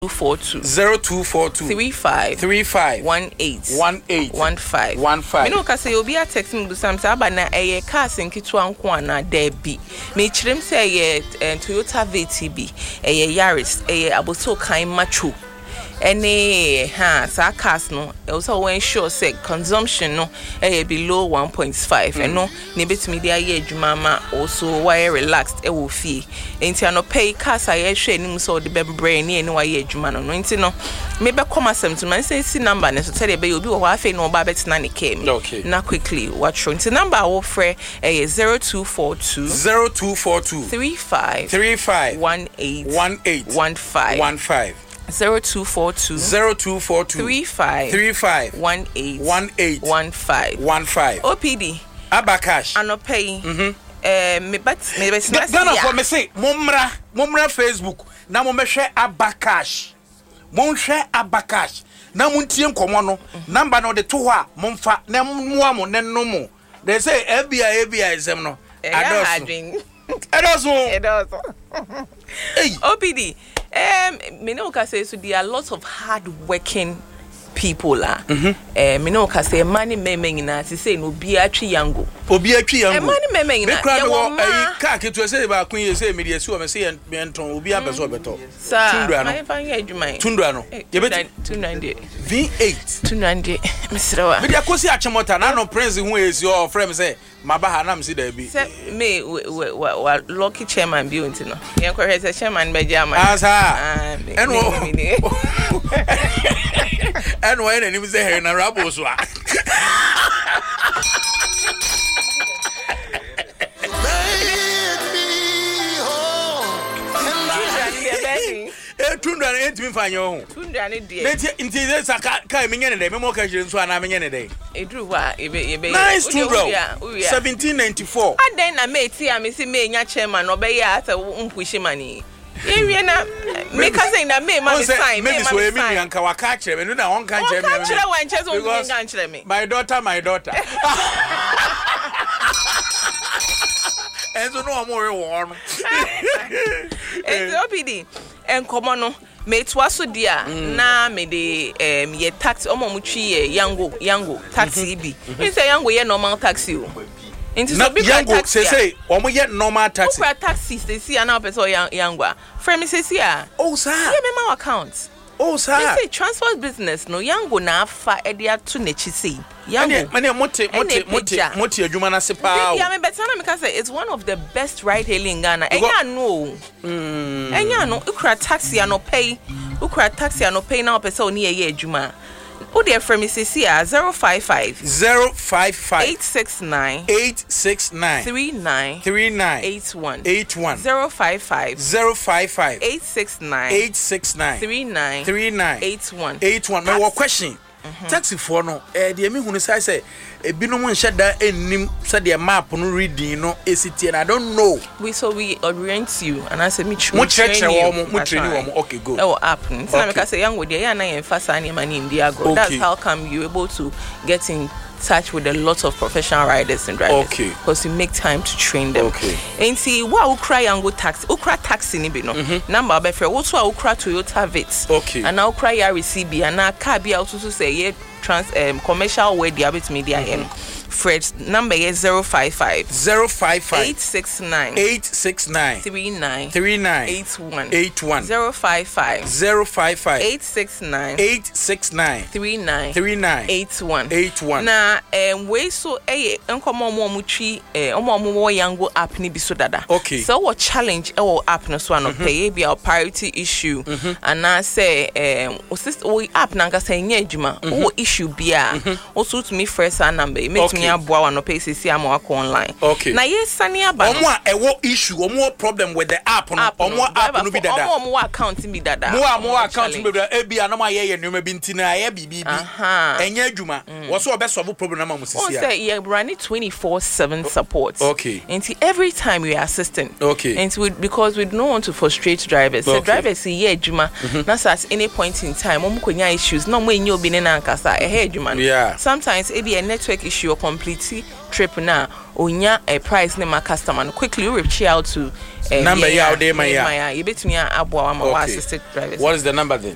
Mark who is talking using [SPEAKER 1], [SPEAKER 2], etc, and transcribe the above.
[SPEAKER 1] 0242 35 18
[SPEAKER 2] me no ka say obi a text me busam say aba na eye car senkitwa nko ana da bi me chirem say eye Toyota VTB eye Yaris eye aboso kan macho any sa cars no also when sure say consumption no below 1.5 and no ne betimi dia ye adwuma ma also wire relaxed wo fie enti no pay cars aye hwe nim so de bebre ne wa ye adwuma no enti no me be come asem to man say number ne so tell be obi wo afa no ba betina ne came na quickly watch enti number wo frɛ 0242 35 18 0242 35 18 OPD
[SPEAKER 1] Abakash
[SPEAKER 2] anopay me
[SPEAKER 1] Ghana for me say momra Facebook na mo mehwe Abakash monhwe Abakash na muntie nkomo no number no de to ho a momfa na moa mo ne no mo they say FBI isem no adoso
[SPEAKER 2] hey OPD me no ka say so there are lots of hard working people me no ka say money meme na say no bi atwi yango money meme na
[SPEAKER 1] me ka ketu say ba kun ye say me dey si o me say enton obi abeso beto
[SPEAKER 2] tundra no ye bet 290
[SPEAKER 1] V8
[SPEAKER 2] 290 misrawa
[SPEAKER 1] me dey kosi achemota na no prince hu esi o frame say mabaha na me see da bi
[SPEAKER 2] me lucky chairman bi onti no ye ko hwese chairman be jama
[SPEAKER 1] asa eno ene ni say na rabo so a tundra ne ntimi fanya ho
[SPEAKER 2] tundra ne de
[SPEAKER 1] nti ze saka kai menye ne de me mo ka jire nso ana menye ne de
[SPEAKER 2] edru wa ebe
[SPEAKER 1] nice tundra 1794
[SPEAKER 2] aden na meti a me si me nya chairman obeya ata mpushi mani ewie na me ka say na me ma me sign
[SPEAKER 1] me so emi nyanka wa ka kire me no na won ka kire me
[SPEAKER 2] ka kire wa nche so ngi ka kire me
[SPEAKER 1] my daughter enzo no amore wo no
[SPEAKER 2] OPD enkomo no me twaso dia na me de ye taxi omo mutwi ye yango taxi bi say yango ye normal taxi o into so big
[SPEAKER 1] yango say omo ye normal taxi
[SPEAKER 2] o taxi say ana person yango frame say ya
[SPEAKER 1] oh sir
[SPEAKER 2] yeah me my account
[SPEAKER 1] oh sir
[SPEAKER 2] they say transport business no yango na afa e dia to nechi say yango
[SPEAKER 1] mane mote adwuma na se pa
[SPEAKER 2] yeah me better na me can say it's one of the best ride hailing in Ghana enya no ukra taxi anopay na person oni ye adwuma o dear from Mrs. 055 869 39 81 055 869 39 81
[SPEAKER 1] my question taxi for no de me hunu say ebinom nheda ennim say the map no reading no esiti and I don't know
[SPEAKER 2] we orient you and I say me
[SPEAKER 1] train you okay good
[SPEAKER 2] that will happen so I say young with the ya na yen fasa ani mani India go that's how come you able to get in touch with a lot of professional riders and drivers because you make time to train them and see what ukra yango taxi ni bi no number be frɛ wo so ukra Toyota Vitz and now ukra Yaris CB and na car bi also say ye commercial way diabetes media Fred number is 055 869 39 81 055 869 39 81 na we so enkomo mo mutwi omo yango app ni bi so dada so what challenge app no so no pay be our priority issue and na say we app na nga say nya adwuma o issue bia also to me first number make me aboa one pay CC am online na yesani aba
[SPEAKER 1] omo a ewo issue omo problem with the app no omo app no bi dada
[SPEAKER 2] omo account bi dada
[SPEAKER 1] mo account bi dada e bia na ma ye nyoma bi ntina ya bibi enya adwuma wo so be solve problem na ma mo CC
[SPEAKER 2] say you run it 24/7 support and every time we are assistant and because we don't want to frustrate drivers so drivers see ye adwuma na at any point in time omo konya issues no mo enye obi ne na nkasa e adwuma sometimes it be a network issue or complete trip na onya a price ne ma customer no quickly you reach out to
[SPEAKER 1] number ya o dey my ya
[SPEAKER 2] you bet me aboa ma assisted drivers.
[SPEAKER 1] What is the number then?